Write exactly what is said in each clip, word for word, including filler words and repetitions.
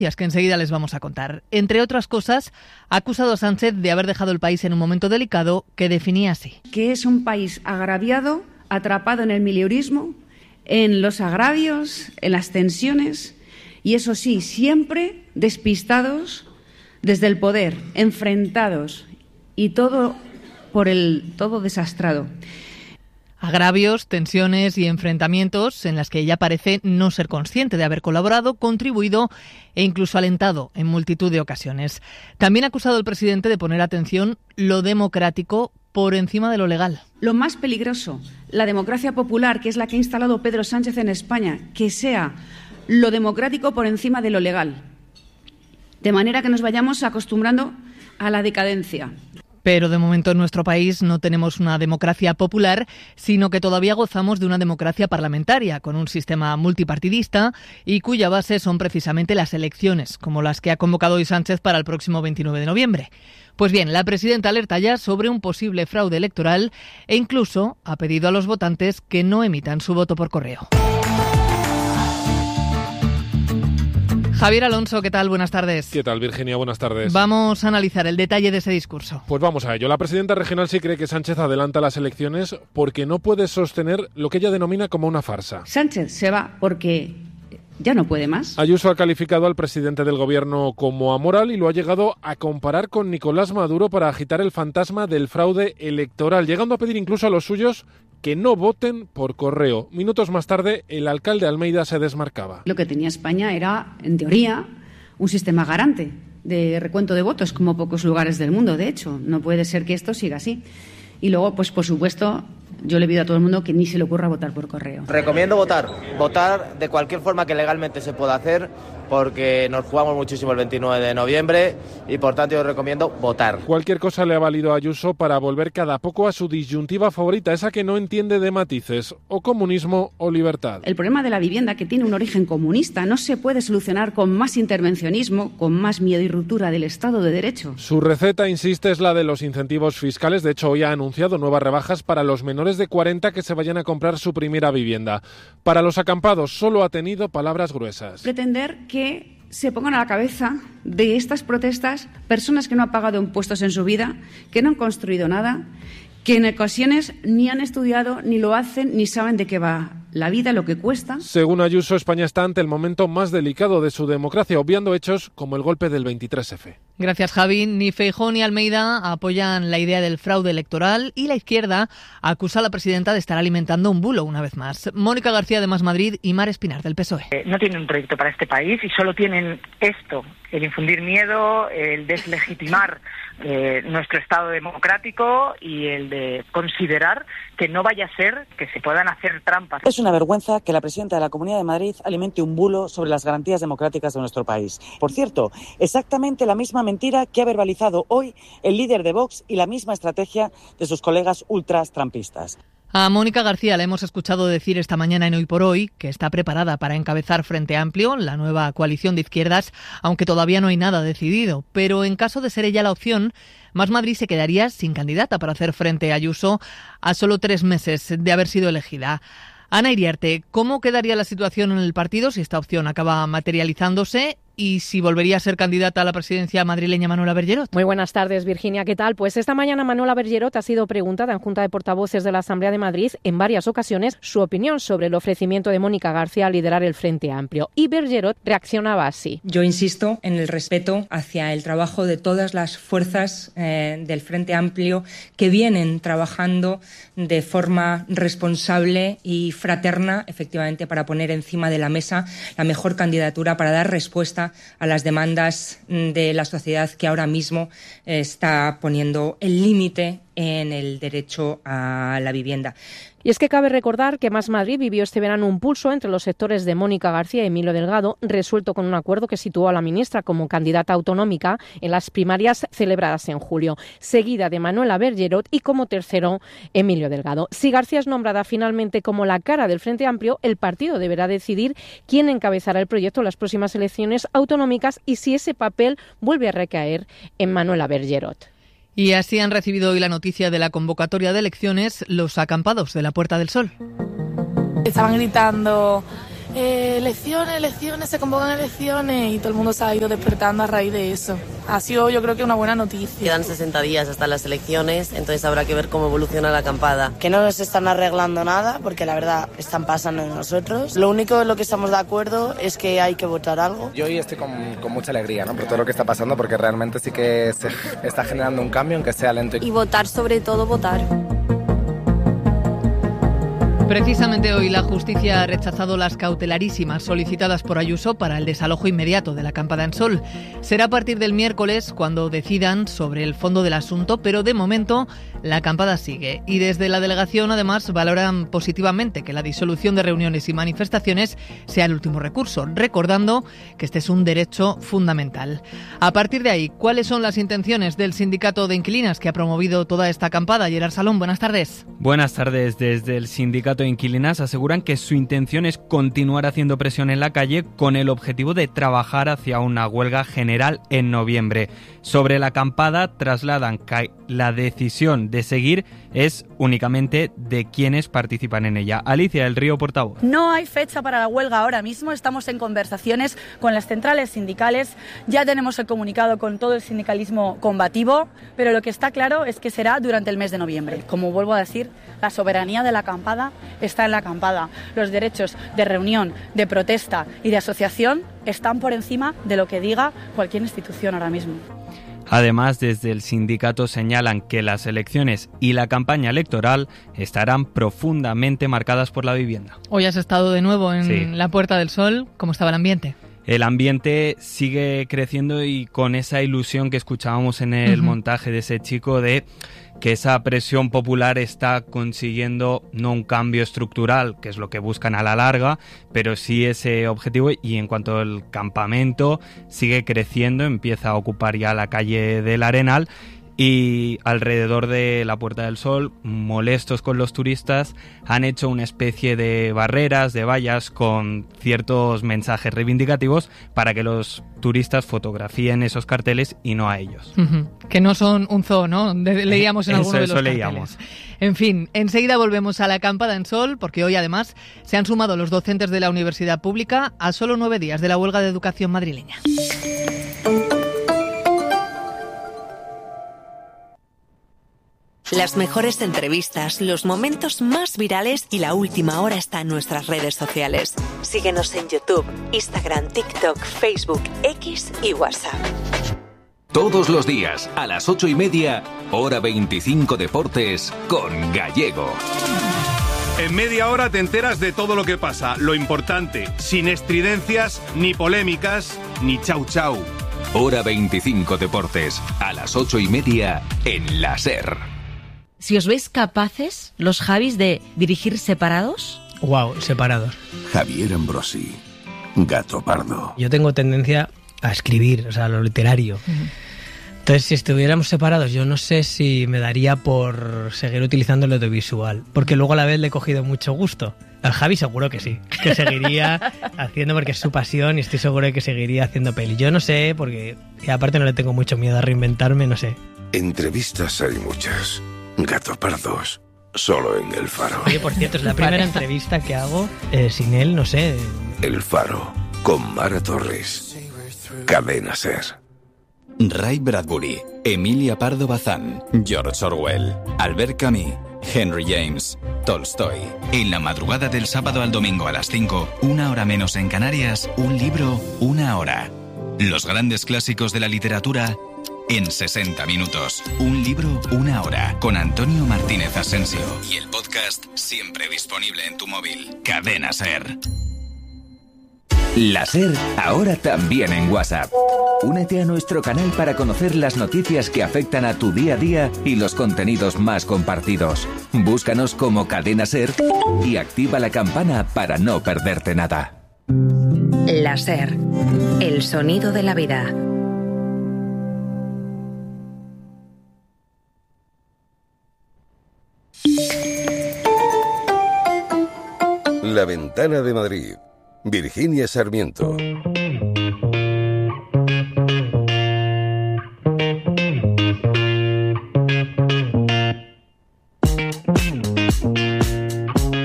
Y es que enseguida les vamos a contar. Entre otras cosas, ha acusado a Sánchez de haber dejado el país en un momento delicado que definía así. Que es un país agraviado, atrapado en el mileurismo, en los agravios, en las tensiones, y eso sí, siempre despistados desde el poder, enfrentados y todo por el todo desastrado. Agravios, tensiones y enfrentamientos en las que ella parece no ser consciente de haber colaborado, contribuido e incluso alentado en multitud de ocasiones. También ha acusado al presidente de poner atención lo democrático por encima de lo legal. Lo más peligroso, la democracia popular, que es la que ha instalado Pedro Sánchez en España, que sea lo democrático por encima de lo legal. De manera que nos vayamos acostumbrando a la decadencia. Pero de momento en nuestro país no tenemos una democracia popular, sino que todavía gozamos de una democracia parlamentaria, con un sistema multipartidista y cuya base son precisamente las elecciones, como las que ha convocado hoy Sánchez para el próximo veintinueve de noviembre. Pues bien, la presidenta alerta ya sobre un posible fraude electoral e incluso ha pedido a los votantes que no emitan su voto por correo. Javier Alonso, ¿qué tal? Buenas tardes. ¿Qué tal, Virginia? Buenas tardes. Vamos a analizar el detalle de ese discurso. Pues vamos a ello. La presidenta regional sí cree que Sánchez adelanta las elecciones porque no puede sostener lo que ella denomina como una farsa. Sánchez se va porque ya no puede más. Ayuso ha calificado al presidente del gobierno como amoral y lo ha llegado a comparar con Nicolás Maduro para agitar el fantasma del fraude electoral, llegando a pedir incluso a los suyos que no voten por correo. Minutos más tarde, el alcalde Almeida se desmarcaba. Lo que tenía España era, en teoría, un sistema garante de recuento de votos, como pocos lugares del mundo, de hecho. No puede ser que esto siga así. Y luego, pues por supuesto, yo le pido a todo el mundo que ni se le ocurra votar por correo. Recomiendo votar, votar de cualquier forma que legalmente se pueda hacer, porque nos jugamos muchísimo el veintinueve de noviembre y por tanto yo recomiendo votar. Cualquier cosa le ha valido a Ayuso para volver cada poco a su disyuntiva favorita, esa que no entiende de matices, o comunismo o libertad. El problema de la vivienda, que tiene un origen comunista, no se puede solucionar con más intervencionismo, con más miedo y ruptura del Estado de Derecho. Su receta, insiste, es la de los incentivos fiscales. De hecho, hoy ha anunciado nuevas rebajas para los menores de cuarenta que se vayan a comprar su primera vivienda. Para los acampados solo ha tenido palabras gruesas. Pretender que se pongan a la cabeza de estas protestas personas que no han pagado impuestos en su vida, que no han construido nada, que en ocasiones ni han estudiado, ni lo hacen, ni saben de qué va la vida, lo que cuesta. Según Ayuso, España está ante el momento más delicado de su democracia, obviando hechos como el golpe del veintitrés efe. Gracias, Javi. Ni Feijóo ni Almeida apoyan la idea del fraude electoral y la izquierda acusa a la presidenta de estar alimentando un bulo una vez más. Mónica García de Más Madrid y Mar Espinar del P S O E. Eh, no tienen un proyecto para este país y solo tienen esto, el infundir miedo, el deslegitimar eh, nuestro Estado democrático y el de considerar que no vaya a ser que se puedan hacer trampas. Es una vergüenza que la presidenta de la Comunidad de Madrid alimente un bulo sobre las garantías democráticas de nuestro país. Por cierto, exactamente la misma mentira que ha verbalizado hoy el líder de Vox y la misma estrategia de sus colegas ultras trampistas. A Mónica García la hemos escuchado decir esta mañana en Hoy por Hoy que está preparada para encabezar Frente Amplio, la nueva coalición de izquierdas, aunque todavía no hay nada decidido. Pero en caso de ser ella la opción, Más Madrid se quedaría sin candidata para hacer frente a Ayuso a solo tres meses de haber sido elegida. Ana Iriarte, ¿cómo quedaría la situación en el partido si esta opción acaba materializándose? Y si volvería a ser candidata a la presidencia madrileña Manuela Bergerot. Muy buenas tardes, Virginia. ¿Qué tal? Pues esta mañana Manuela Bergerot ha sido preguntada en Junta de Portavoces de la Asamblea de Madrid en varias ocasiones su opinión sobre el ofrecimiento de Mónica García a liderar el Frente Amplio. Y Bergerot reaccionaba así. Yo insisto en el respeto hacia el trabajo de todas las fuerzas eh, del Frente Amplio que vienen trabajando de forma responsable y fraterna, efectivamente, para poner encima de la mesa la mejor candidatura para dar respuesta a las demandas de la sociedad que ahora mismo está poniendo el límite en el derecho a la vivienda. Y es que cabe recordar que Más Madrid vivió este verano un pulso entre los sectores de Mónica García y Emilio Delgado, resuelto con un acuerdo que situó a la ministra como candidata autonómica en las primarias celebradas en julio, seguida de Manuela Bergerot y como tercero Emilio Delgado. Si García es nombrada finalmente como la cara del Frente Amplio, el partido deberá decidir quién encabezará el proyecto en las próximas elecciones autonómicas y si ese papel vuelve a recaer en Manuela Bergerot. Y así han recibido hoy la noticia de la convocatoria de elecciones los acampados de la Puerta del Sol. Estaban gritando Eh, elecciones, elecciones, se convocan elecciones y todo el mundo se ha ido despertando a raíz de eso. Ha sido, yo creo que una buena noticia. Quedan sesenta días hasta las elecciones, entonces habrá que ver cómo evoluciona la acampada. Que no nos están arreglando nada, porque la verdad están pasando en nosotros. Lo único en lo que estamos de acuerdo es que hay que votar algo. Yo hoy estoy con, con mucha alegría, ¿no?, por todo lo que está pasando, porque realmente sí que se está generando un cambio, aunque sea lento. Y votar, sobre todo votar. Precisamente hoy la justicia ha rechazado las cautelarísimas solicitadas por Ayuso para el desalojo inmediato de la acampada en Sol. Será a partir del miércoles cuando decidan sobre el fondo del asunto, pero de momento la acampada sigue. Y desde la delegación además valoran positivamente que la disolución de reuniones y manifestaciones sea el último recurso, recordando que este es un derecho fundamental. A partir de ahí, ¿cuáles son las intenciones del sindicato de inquilinas que ha promovido toda esta acampada? Gerard Salón, buenas tardes. Buenas tardes. Desde el sindicato de inquilinas aseguran que su intención es continuar haciendo presión en la calle con el objetivo de trabajar hacia una huelga general en noviembre. Sobre la acampada trasladan que la decisión de seguir es únicamente de quienes participan en ella. Alicia del Río, portavoz. No hay fecha para la huelga ahora mismo, estamos en conversaciones con las centrales sindicales, ya tenemos el comunicado con todo el sindicalismo combativo, pero lo que está claro es que será durante el mes de noviembre. Como vuelvo a decir, la soberanía de la acampada está en la acampada. Los derechos de reunión, de protesta y de asociación están por encima de lo que diga cualquier institución ahora mismo. Además, desde el sindicato señalan que las elecciones y la campaña electoral estarán profundamente marcadas por la vivienda. Hoy has estado de nuevo en sí. la Puerta del Sol. ¿Cómo estaba el ambiente? El ambiente sigue creciendo y con esa ilusión que escuchábamos en el uh-huh. montaje de ese chico de que esa presión popular está consiguiendo no un cambio estructural, que es lo que buscan a la larga, pero sí ese objetivo. Y en cuanto al campamento sigue creciendo, empieza a ocupar ya la calle del Arenal. Y alrededor de la Puerta del Sol, molestos con los turistas, han hecho una especie de barreras, de vallas con ciertos mensajes reivindicativos para que los turistas fotografíen esos carteles y no a ellos. Uh-huh. Que no son un zoo, ¿no? De, leíamos en eso, alguno de los eso carteles. leíamos. En fin, enseguida volvemos a la acampada en Sol, porque hoy además se han sumado los docentes de la Universidad Pública a solo nueve días de la huelga de educación madrileña. Las mejores entrevistas, los momentos más virales y la última hora está en nuestras redes sociales. Síguenos en YouTube, Instagram, TikTok, Facebook, X y WhatsApp. Todos los días, a las ocho y media, hora veinticinco Deportes, con Gallego. En media hora te enteras de todo lo que pasa, lo importante, sin estridencias, ni polémicas, ni chau chau. Hora veinticinco Deportes, a las ocho y media, en la SER. Si os veis capaces, los Javis, de dirigir separados. Wow, separados. Javier Ambrosi, Gato Pardo. Yo tengo tendencia a escribir, o sea, lo literario. Uh-huh. Entonces, si estuviéramos separados, yo no sé si me daría por seguir utilizando el audiovisual, porque luego a la vez le he cogido mucho gusto. Al Javi seguro que sí, que seguiría haciendo porque es su pasión y estoy seguro de que seguiría haciendo peli. Yo no sé, porque y aparte no le tengo mucho miedo a reinventarme, no sé. Entrevistas hay muchas. Gato Pardos, solo en El Faro. Oye, por cierto, es la primera entrevista que hago eh, sin él, no sé. El Faro, con Mara Torres. Cadena SER. Ray Bradbury, Emilia Pardo Bazán, George Orwell, Albert Camus, Henry James, Tolstoy. En la madrugada del sábado al domingo a las cinco, una hora menos en Canarias, un libro, una hora. Los grandes clásicos de la literatura en sesenta minutos. Un libro, una hora. Con Antonio Martínez Asensio. Y el podcast siempre disponible en tu móvil. Cadena SER. La SER, ahora también en WhatsApp. Únete a nuestro canal para conocer las noticias que afectan a tu día a día y los contenidos más compartidos. Búscanos como Cadena SER y activa la campana para no perderte nada. La SER, el sonido de la vida. La Ventana de Madrid. Virginia Sarmiento.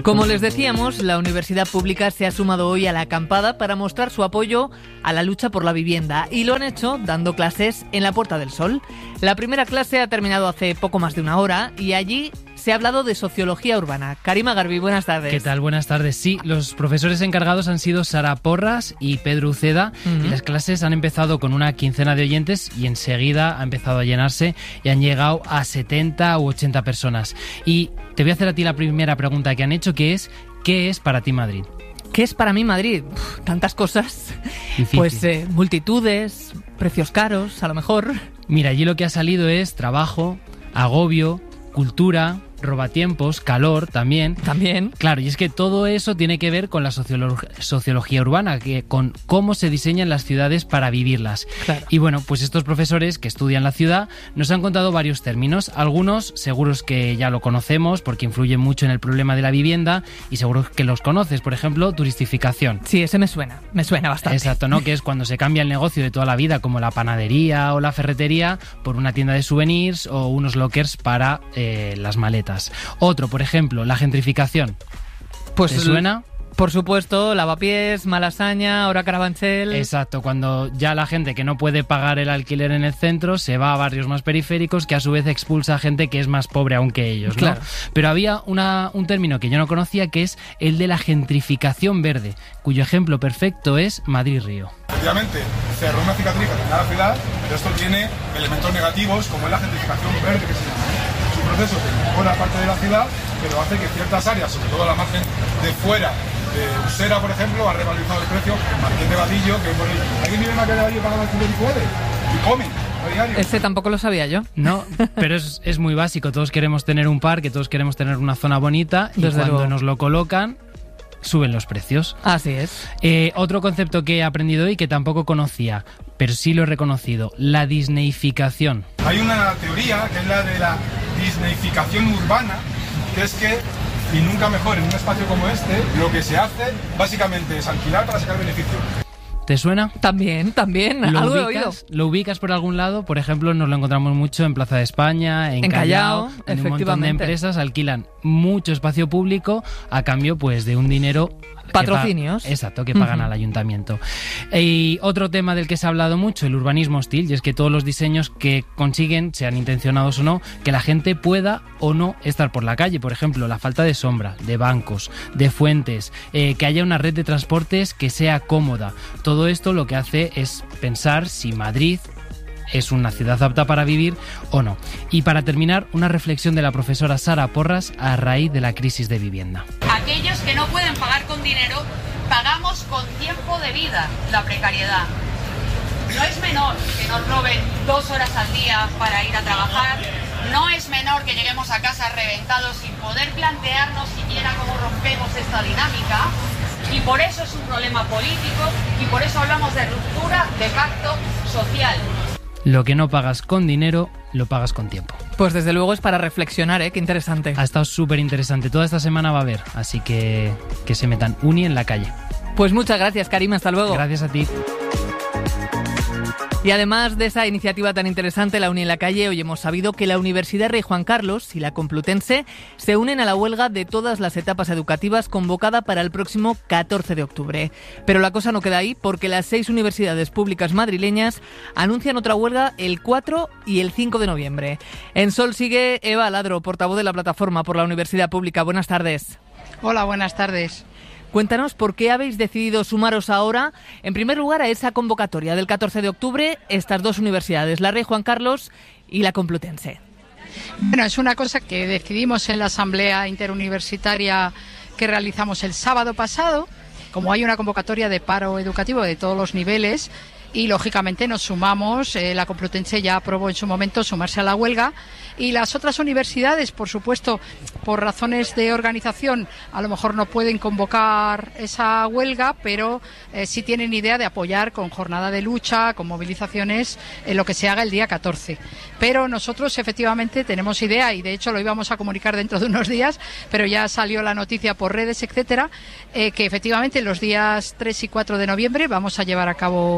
Como les decíamos, la Universidad Pública se ha sumado hoy a la acampada para mostrar su apoyo a la lucha por la vivienda y lo han hecho dando clases en la Puerta del Sol. La primera clase ha terminado hace poco más de una hora y allí se ha hablado de sociología urbana. Karima Garbi, buenas tardes. ¿Qué tal? Buenas tardes. Sí, los profesores encargados han sido Sara Porras y Pedro Uceda uh-huh. y las clases han empezado con una quincena de oyentes y enseguida ha empezado a llenarse y han llegado a setenta u ochenta personas. Y te voy a hacer a ti la primera pregunta que han hecho, que es ¿qué es para ti Madrid? ¿Qué es para mí Madrid? Uf, tantas cosas. Difícil. Pues eh, multitudes, precios caros, a lo mejor. Mira, allí lo que ha salido es trabajo, agobio, cultura, robatiempos, calor también. También. Claro, y es que todo eso tiene que ver con la sociolo- sociología urbana, que con cómo se diseñan las ciudades para vivirlas. Claro. Y bueno, pues estos profesores que estudian la ciudad nos han contado varios términos. Algunos seguros que ya lo conocemos porque influyen mucho en el problema de la vivienda y seguro que los conoces. Por ejemplo, turistificación. Sí, ese me suena, me suena bastante. Exacto, ¿no? Que es cuando se cambia el negocio de toda la vida, como la panadería o la ferretería, por una tienda de souvenirs o unos lockers para eh, las maletas. Otro, por ejemplo, la gentrificación. Pues ¿Te suena? Por supuesto, Lavapiés, Malasaña, ahora Carabanchel. Exacto, cuando ya la gente que no puede pagar el alquiler en el centro se va a barrios más periféricos, que a su vez expulsa a gente que es más pobre aún que ellos, ¿no? Claro. Pero había una, un término que yo no conocía, que es el de la gentrificación verde, cuyo ejemplo perfecto es Madrid-Río. Efectivamente, cerró una cicatriz en la ciudad, pero esto tiene elementos negativos como es la gentrificación verde, que se llama. Es un proceso que mejora parte de la ciudad, pero hace que ciertas áreas, sobre todo la margen de fuera de Usera, por ejemplo, ha revalorizado el precio. El Marqués de Vadillo, que por ahí, ¿alguien vive en la calle de Vadillo para pagar alquiler y puede? Y come a diario. Ese tampoco lo sabía yo. No, pero es, es muy básico. Todos queremos tener un parque, todos queremos tener una zona bonita y Desde cuando luego. nos lo colocan, suben los precios. Así es. Eh, otro concepto que he aprendido hoy que tampoco conocía, pero sí lo he reconocido, la disneyficación. Hay una teoría que es la de la disneyficación urbana, que es que, y nunca mejor en un espacio como este, lo que se hace básicamente es alquilar para sacar beneficio. ¿Te suena? También, también. ¿Lo Algo ubicas? he oído. ¿Lo ubicas por algún lado? Por ejemplo, nos lo encontramos mucho en Plaza de España, en, En Callao, en un montón de efectivamente. empresas alquilan mucho espacio público a cambio pues de un dinero Patrocinios. Que pa- exacto, que pagan Uh-huh. al ayuntamiento. Y otro tema del que se ha hablado mucho, el urbanismo hostil, y es que todos los diseños que consiguen, sean intencionados o no, que la gente pueda o no estar por la calle. Por ejemplo, la falta de sombra, de bancos, de fuentes, eh, que haya una red de transportes que sea cómoda. Todo esto lo que hace es pensar si Madrid es una ciudad apta para vivir o no. Y para terminar, una reflexión de la profesora Sara Porras a raíz de la crisis de vivienda. Aquellos que no pueden pagar con dinero, pagamos con tiempo de vida la precariedad. No es menor que nos roben dos horas al día para ir a trabajar, no es menor que lleguemos a casa reventados sin poder plantearnos siquiera cómo rompemos esta dinámica, y por eso es un problema político y por eso hablamos de ruptura de pacto social. Lo que no pagas con dinero, lo pagas con tiempo. Pues desde luego es para reflexionar, ¿eh? Qué interesante. Ha estado súper interesante. Toda esta semana va a haber, así que que se metan uni en la calle. Pues muchas gracias, Karima. Hasta luego. Gracias a ti. Y además de esa iniciativa tan interesante, la Uni en la Calle, hoy hemos sabido que la Universidad Rey Juan Carlos y la Complutense se unen a la huelga de todas las etapas educativas convocada para el próximo catorce de octubre. Pero la cosa no queda ahí, porque las seis universidades públicas madrileñas anuncian otra huelga el cuatro y el cinco de noviembre. En Sol sigue Eva Ladro, portavoz de la Plataforma por la Universidad Pública. Buenas tardes. Hola, buenas tardes. Cuéntanos por qué habéis decidido sumaros ahora, en primer lugar, a esa convocatoria del catorce de octubre, estas dos universidades, la Rey Juan Carlos y la Complutense. Bueno, es una cosa que decidimos en la Asamblea Interuniversitaria que realizamos el sábado pasado. Como hay una convocatoria de paro educativo de todos los niveles, y lógicamente nos sumamos, eh, la Complutense ya aprobó en su momento sumarse a la huelga, y las otras universidades, por supuesto, por razones de organización, a lo mejor no pueden convocar esa huelga, pero eh, sí tienen idea de apoyar con jornada de lucha, con movilizaciones, en lo que se haga el día catorce. Pero nosotros efectivamente tenemos idea, y de hecho lo íbamos a comunicar dentro de unos días, pero ya salió la noticia por redes, etcétera, eh, que efectivamente los días tres y cuatro de noviembre vamos a llevar a cabo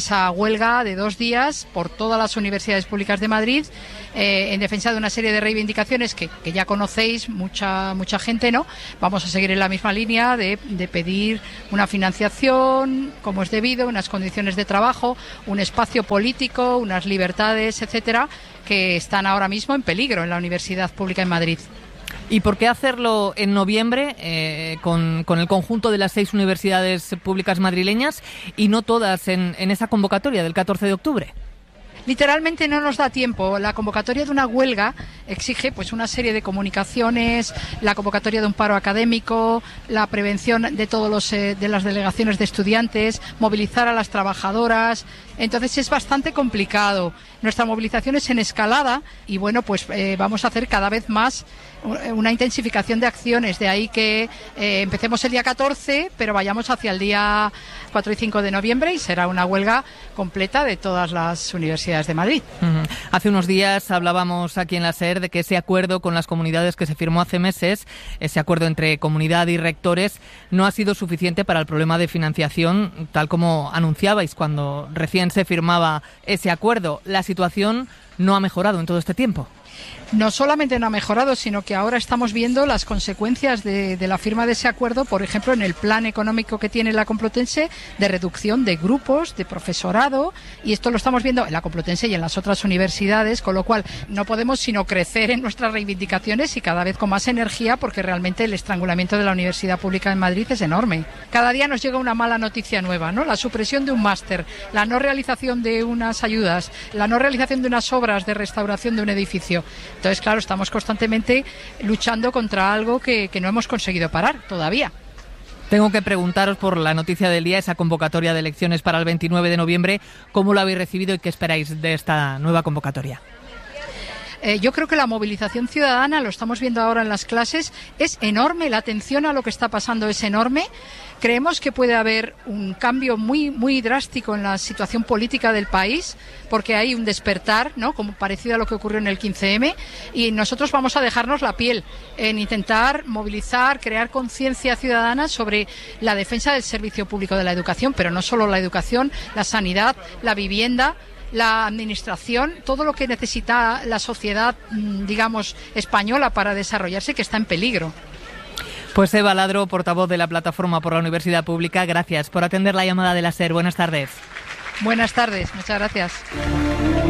esa huelga de dos días por todas las universidades públicas de Madrid eh, en defensa de una serie de reivindicaciones que, que ya conocéis mucha mucha gente, ¿no? Vamos a seguir en la misma línea de, de pedir una financiación como es debido, unas condiciones de trabajo, un espacio político, unas libertades, etcétera, que están ahora mismo en peligro en la Universidad Pública en Madrid. ¿Y por qué hacerlo en noviembre eh, con, con el conjunto de las seis universidades públicas madrileñas y no todas en, en esa convocatoria del catorce de octubre? Literalmente no nos da tiempo. La convocatoria de una huelga exige pues una serie de comunicaciones, la convocatoria de un paro académico, la prevención de todos los eh, de las delegaciones de estudiantes, movilizar a las trabajadoras. Entonces es bastante complicado. Nuestra movilización es en escalada y bueno, pues eh, vamos a hacer cada vez más una intensificación de acciones. De ahí que eh, empecemos el día catorce, pero vayamos hacia el día cuatro y cinco de noviembre y será una huelga completa de todas las universidades de Madrid. Uh-huh. Hace unos días hablábamos aquí en la SER de que ese acuerdo con las comunidades que se firmó hace meses, ese acuerdo entre comunidad y rectores, no ha sido suficiente para el problema de financiación, tal como anunciabais cuando recién se firmaba ese acuerdo. La situación no ha mejorado en todo este tiempo. No solamente no ha mejorado, sino que ahora estamos viendo las consecuencias de, de la firma de ese acuerdo, por ejemplo, en el plan económico que tiene la Complutense de reducción de grupos, de profesorado, y esto lo estamos viendo en la Complutense y en las otras universidades, con lo cual no podemos sino crecer en nuestras reivindicaciones y cada vez con más energía, porque realmente el estrangulamiento de la Universidad Pública en Madrid es enorme. Cada día nos llega una mala noticia nueva, ¿no? La supresión de un máster, la no realización de unas ayudas, la no realización de unas obras de restauración de un edificio. Entonces, claro, estamos constantemente luchando contra algo que, que no hemos conseguido parar todavía. Tengo que preguntaros por la noticia del día, esa convocatoria de elecciones para el veintinueve de noviembre. ¿Cómo lo habéis recibido y qué esperáis de esta nueva convocatoria? Eh, yo creo que la movilización ciudadana, lo estamos viendo ahora en las clases, es enorme, la atención a lo que está pasando es enorme. Creemos que puede haber un cambio muy muy drástico en la situación política del país, porque hay un despertar, ¿no?, como parecido a lo que ocurrió en el quince eme, y nosotros vamos a dejarnos la piel en intentar movilizar, crear conciencia ciudadana sobre la defensa del servicio público de la educación, pero no solo la educación, la sanidad, la vivienda, la administración, todo lo que necesita la sociedad, digamos, española para desarrollarse, que está en peligro. Pues Eva Ladro, portavoz de la Plataforma por la Universidad Pública, gracias por atender la llamada de la SER. Buenas tardes. Buenas tardes, muchas gracias.